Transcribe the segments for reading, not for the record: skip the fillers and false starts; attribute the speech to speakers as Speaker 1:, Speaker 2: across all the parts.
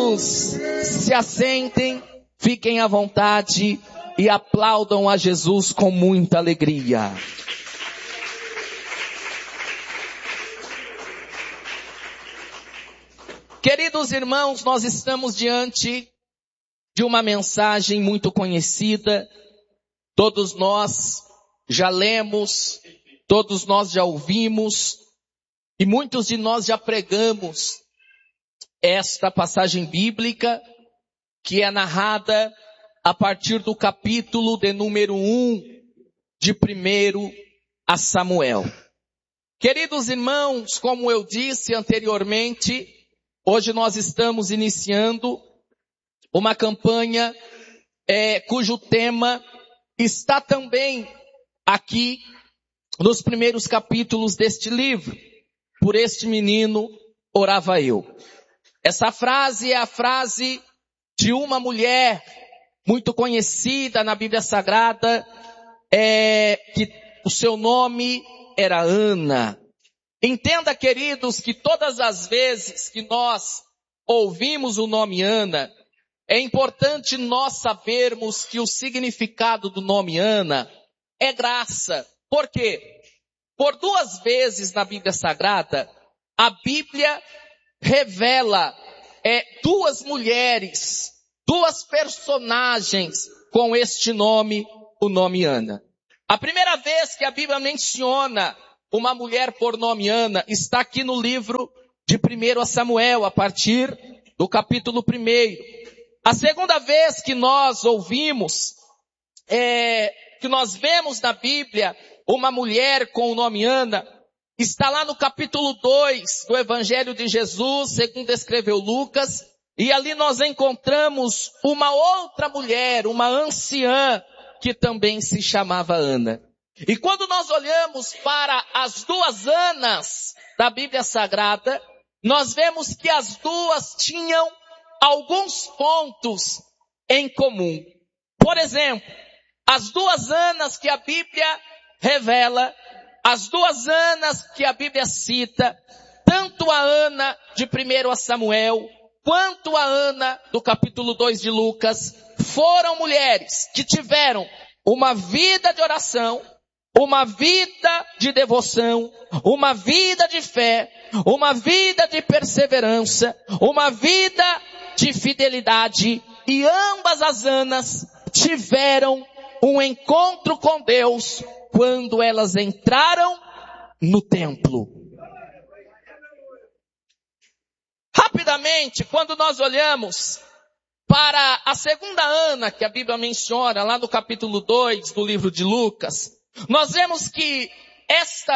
Speaker 1: irmãos, se assentem, fiquem à vontade e aplaudam a Jesus com muita alegria. Queridos irmãos, nós estamos diante de uma mensagem muito conhecida. Todos nós já lemos, todos nós já ouvimos e muitos de nós já pregamos esta passagem bíblica que é narrada a partir do capítulo de número 1 de 1 a Samuel. Queridos irmãos, como eu disse anteriormente, hoje nós estamos iniciando uma campanha cujo tema está também aqui nos primeiros capítulos deste livro. Por este menino orava eu. Essa frase é a frase de uma mulher muito conhecida na Bíblia Sagrada, que o seu nome era Ana. Entenda, queridos, que todas as vezes que nós ouvimos o nome Ana, é importante nós sabermos que o significado do nome Ana é graça. Por quê? Por 2 vezes na Bíblia Sagrada, a Bíblia revela 2 mulheres, 2 personagens com este nome, o nome Ana. A primeira vez que a Bíblia menciona uma mulher por nome Ana está aqui no livro de 1 Samuel, a partir do capítulo 1. A segunda vez que nós ouvimos, que nós vemos na Bíblia uma mulher com o nome Ana, está lá no capítulo 2 do Evangelho de Jesus, segundo escreveu Lucas, e ali nós encontramos uma outra mulher, uma anciã, que também se chamava Ana. E quando nós olhamos para as 2 Anas da Bíblia Sagrada, nós vemos que as 2 tinham alguns pontos em comum. Por exemplo, as 2 Anas que a Bíblia revela, as 2 Anas que a Bíblia cita, tanto a Ana de 1 Samuel, quanto a Ana do capítulo 2 de Lucas, foram mulheres que tiveram uma vida de oração, uma vida de devoção, uma vida de fé, uma vida de perseverança, uma vida de fidelidade, e ambas as Anas tiveram um encontro com Deus quando elas entraram no templo. Rapidamente, quando nós olhamos para a segunda Ana que a Bíblia menciona lá no capítulo 2 do livro de Lucas, nós vemos que essa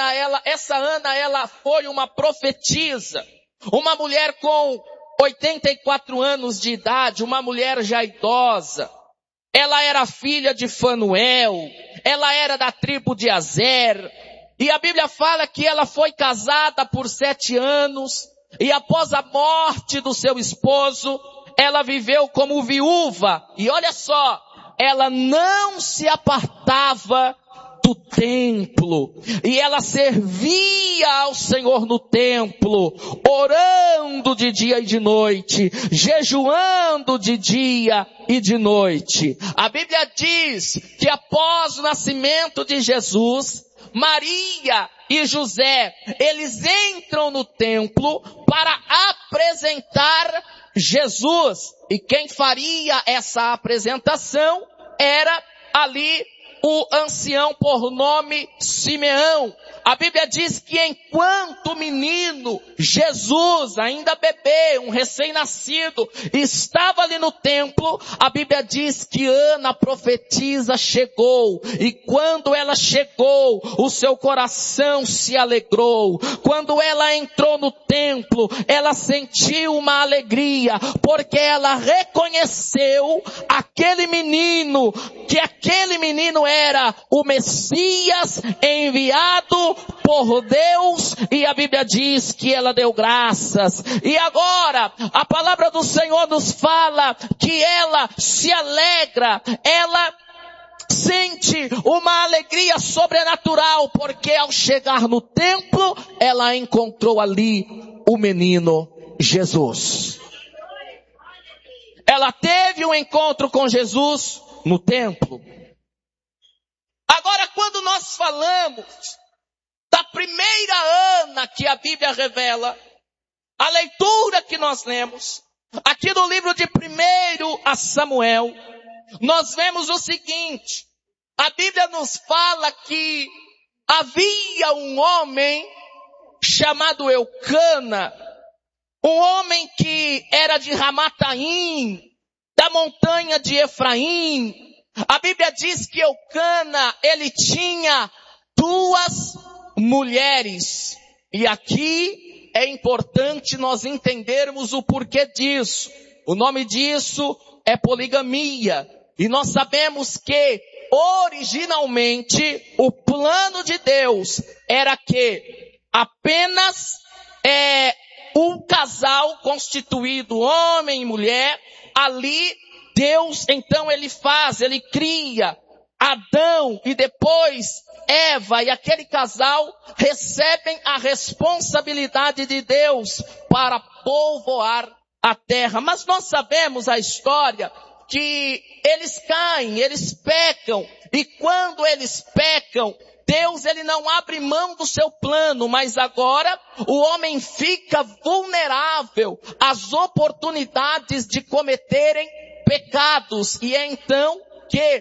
Speaker 1: Ana ela foi uma profetisa, uma mulher com 84 anos de idade, uma mulher já idosa. Ela era filha de Fanuel, ela era da tribo de Azer, e a Bíblia fala que ela foi casada por 7 anos, e após a morte do seu esposo, ela viveu como viúva, e olha só, ela não se apartava do templo, e ela servia ao Senhor no templo, orando de dia e de noite, jejuando de dia e de noite. A Bíblia diz que após o nascimento de Jesus, Maria e José, eles entram no templo para apresentar Jesus, e quem faria essa apresentação era ali o ancião por nome Simeão. A Bíblia diz que enquanto o menino Jesus, ainda bebê, um recém-nascido, estava ali no templo, a Bíblia diz que Ana, profetisa, chegou. E quando ela chegou, o seu coração se alegrou. Quando ela entrou no templo, ela sentiu uma alegria, porque ela reconheceu aquele menino, que aquele menino era o Messias enviado por Deus, e a Bíblia diz que ela deu graças. E agora, a palavra do Senhor nos fala que ela se alegra, ela sente uma alegria sobrenatural, porque ao chegar no templo, ela encontrou ali o menino Jesus. ela teve um encontro com Jesus no templo. Agora, quando nós falamos da primeira Ana que a Bíblia revela, a leitura que nós lemos, aqui no livro de 1 Samuel, nós vemos o seguinte: a Bíblia nos fala que havia um homem chamado Eucana, um homem que era de Ramataim, da montanha de Efraim. A Bíblia diz que Eucana, ele tinha 2 mulheres. E aqui é importante nós entendermos o porquê disso. O nome disso é poligamia. E nós sabemos que, originalmente, o plano de Deus era que apenas um casal constituído, homem e mulher, ali Deus, então ele cria Adão e depois Eva, e aquele casal recebem a responsabilidade de Deus para povoar a terra. Mas nós sabemos a história que eles caem, eles pecam, e quando eles pecam, Deus, ele não abre mão do seu plano, mas agora o homem fica vulnerável às oportunidades de cometerem pecados. E é então que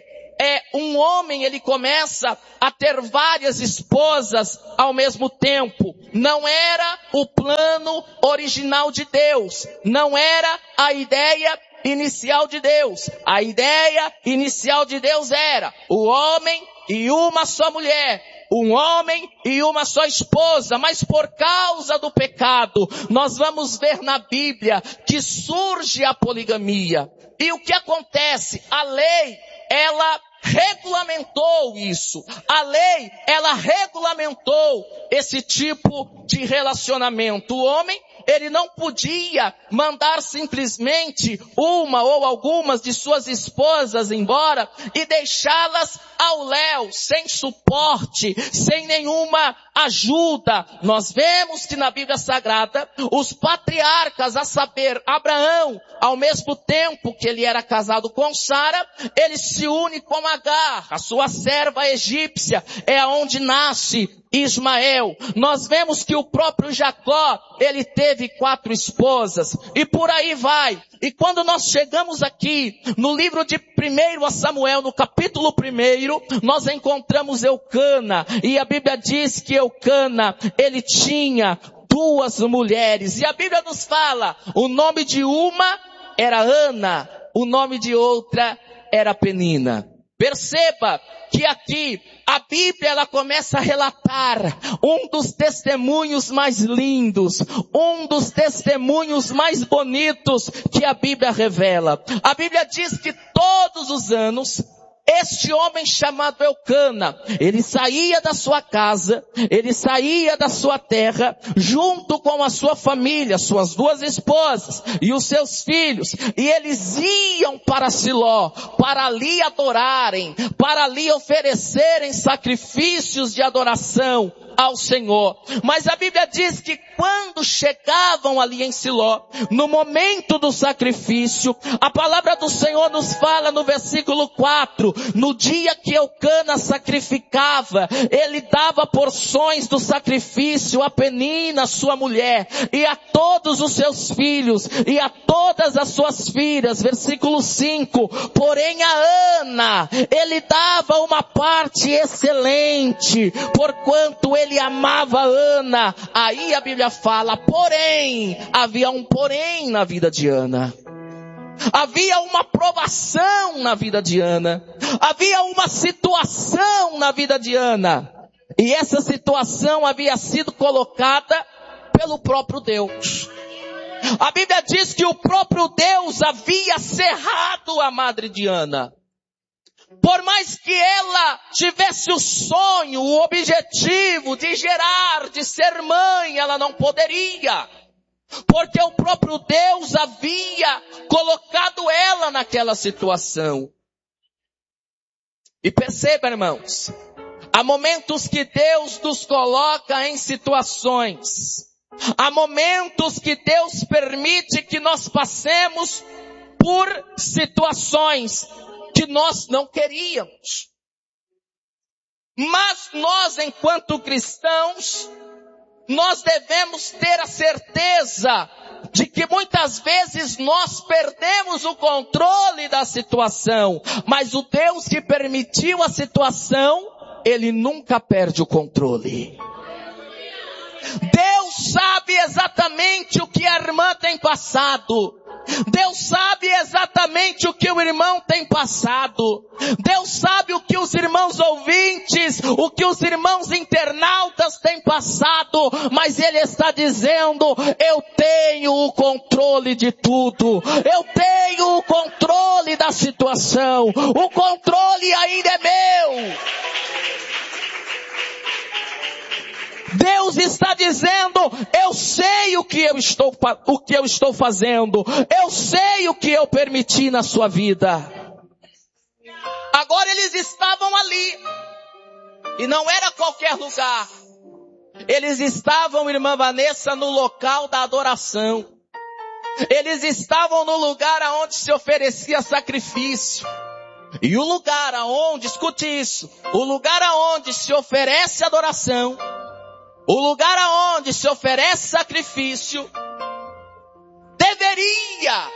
Speaker 1: um homem, ele começa a ter várias esposas ao mesmo tempo. Não era o plano original de Deus, não era a ideia inicial de Deus. A ideia inicial de Deus era o homem e uma só mulher, um homem e uma só esposa, mas por causa do pecado, nós vamos ver na Bíblia que surge a poligamia. E o que acontece? A lei, ela regulamentou isso. A lei, ela regulamentou esse tipo de relacionamento. O homem, ele não podia mandar simplesmente uma ou algumas de suas esposas embora e deixá-las ao léu, sem suporte, sem nenhuma ajuda. Nós vemos que na Bíblia Sagrada, os patriarcas, a saber, Abraão, ao mesmo tempo que ele era casado com Sara, ele se une com Agar, a sua serva egípcia, é aonde nasce Ismael. Nós vemos que o próprio Jacó, ele teve 4 esposas, e por aí vai. E quando nós chegamos aqui, no livro de 1 Samuel, no capítulo 1, nós encontramos Eucana, e a Bíblia diz que Eucana, ele tinha 2 mulheres, e a Bíblia nos fala, o nome de uma era Ana, o nome de outra era Penina. Perceba que aqui a Bíblia, ela começa a relatar um dos testemunhos mais lindos, um dos testemunhos mais bonitos que a Bíblia revela. A Bíblia diz que todos os anos, este homem chamado Eucana, ele saía da sua casa, ele saía da sua terra, junto com a sua família, suas 2 esposas e os seus filhos, e eles iam para Siló, para ali adorarem, para ali oferecerem sacrifícios de adoração ao Senhor. Mas a Bíblia diz que quando chegavam ali em Siló, no momento do sacrifício, a palavra do Senhor nos fala no versículo 4, no dia que Eucana sacrificava, ele dava porções do sacrifício a Penina, sua mulher, e a todos os seus filhos, e a todas as suas filhas. Versículo 5, porém a Ana, ele dava uma parte excelente, porquanto ele amava Ana. Aí a Bíblia fala, porém, havia um porém na vida de Ana. Havia uma provação na vida de Ana. Havia uma situação na vida de Ana. E essa situação havia sido colocada pelo próprio Deus. A Bíblia diz que o próprio Deus havia cerrado a madre de Ana. Por mais que ela tivesse o sonho, o objetivo de gerar, de ser mãe, ela não poderia. Porque o próprio Deus havia colocado ela naquela situação. E perceba, irmãos, há momentos que Deus nos coloca em situações. Há momentos que Deus permite que nós passemos por situações que nós não queríamos. Mas nós, enquanto cristãos, nós devemos ter a certeza de que muitas vezes nós perdemos o controle da situação, mas o Deus que permitiu a situação, Ele nunca perde o controle. Deus sabe exatamente o que a irmã tem passado. Deus sabe exatamente o que o irmão tem passado. Deus sabe o que os irmãos ouvintes, o que os irmãos internautas têm passado. Mas Ele está dizendo, eu tenho o controle de tudo. Eu tenho o controle da situação. O controle ainda é meu. Deus está dizendo, eu sei o que eu estou fazendo. Eu sei o que eu permiti na sua vida. Agora eles estavam ali. E não era qualquer lugar. Eles estavam, irmã Vanessa, no local da adoração. Eles estavam no lugar aonde se oferecia sacrifício. E o lugar aonde, escute isso, o lugar aonde se oferece adoração, o lugar aonde se oferece sacrifício, deveria,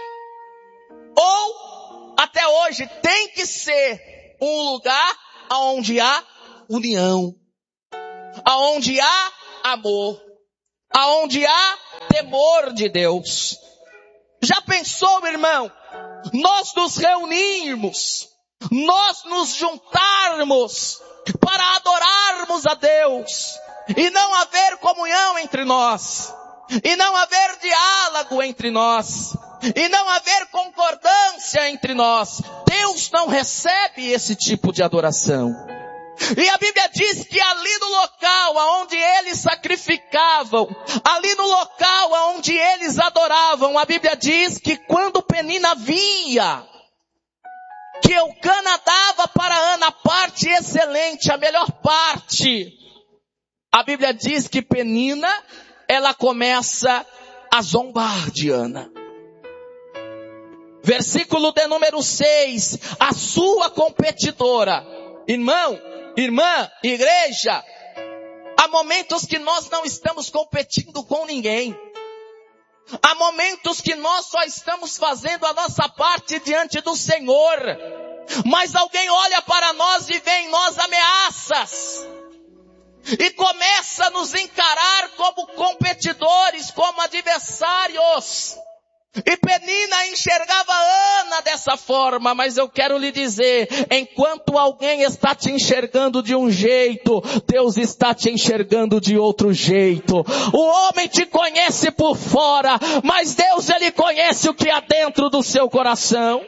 Speaker 1: ou até hoje tem que ser um lugar aonde há união, aonde há amor, aonde há temor de Deus. Já pensou, irmão, nós nos reunirmos, nós nos juntarmos para adorarmos a Deus, e não haver comunhão entre nós, e não haver diálogo entre nós, e não haver concordância entre nós? Deus não recebe esse tipo de adoração. E a Bíblia diz que ali no local onde eles sacrificavam, ali no local onde eles adoravam, a Bíblia diz que quando Penina via que Eucana dava para Ana a parte excelente, a melhor parte, a Bíblia diz que Penina, ela começa a zombar de Ana. Versículo de número 6, a sua competidora. Irmão, irmã, igreja, há momentos que nós não estamos competindo com ninguém. Há momentos que nós só estamos fazendo a nossa parte diante do Senhor. Mas alguém olha para nós e vê em nós ameaças. E começa a nos encarar como competidores, como adversários. E Penina enxergava Ana dessa forma, mas eu quero lhe dizer, enquanto alguém está te enxergando de um jeito, Deus está te enxergando de outro jeito. O homem te conhece por fora, mas Deus, Ele conhece o que há dentro do seu coração.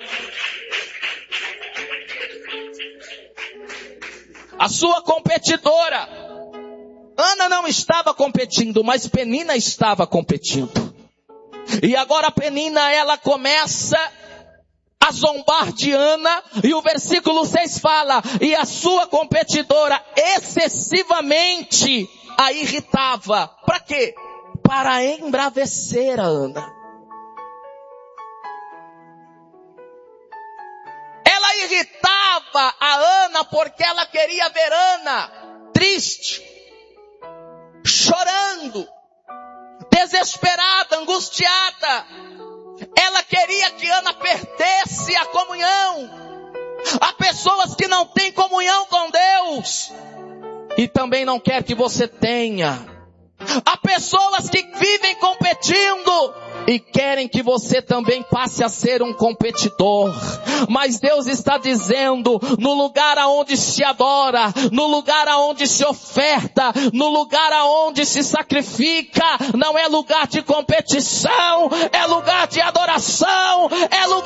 Speaker 1: A sua competidora, Ana não estava competindo, mas Penina estava competindo. E agora Penina, ela começa a zombar de Ana, e o versículo 6 fala, e a sua competidora excessivamente a irritava. Para quê? Para embravecer a Ana. Ela irritava a Ana porque ela queria ver Ana triste, chorando, desesperada, angustiada. Ela queria que Ana perdesse a comunhão. Há pessoas que não têm comunhão com Deus e também não quer que você tenha. Há pessoas que vivem competindo e querem que você também passe a ser um competidor. Mas Deus está dizendo, no lugar aonde se adora, no lugar aonde se oferta, no lugar aonde se sacrifica, não é lugar de competição, é lugar de adoração, é lugar